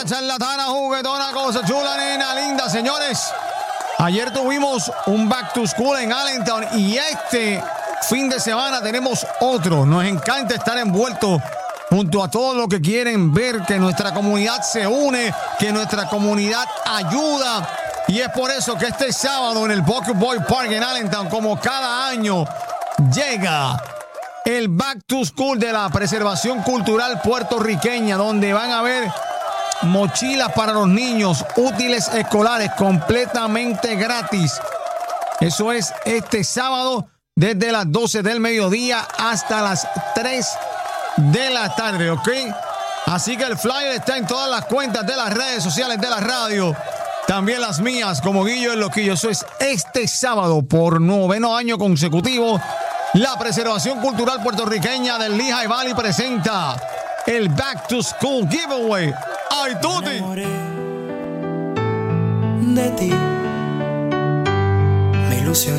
charlatana, juguetona, cosa chula, nena linda, señores. Ayer tuvimos un Back to School en Allentown y este fin de semana tenemos otro. Nos encanta estar envueltos junto a todos los que quieren ver que nuestra comunidad se une, que nuestra comunidad ayuda. Y es por eso que este sábado en el Buckeye Boy Park en Allentown, como cada año, llega el Back to School de la preservación cultural puertorriqueña, donde van a haber mochilas para los niños, útiles escolares completamente gratis. Eso es este sábado desde las 12 del mediodía hasta las 3 de la tarde, ¿ok? Así que el flyer está en todas las cuentas de las redes sociales de la radio, también las mías, como Guillo el Loquillo. Eso es este sábado por 9º año consecutivo. La preservación cultural puertorriqueña del Lehigh Valley presenta el Back to School Giveaway. ¡Ay, Tuti! De ti, me ilusioné.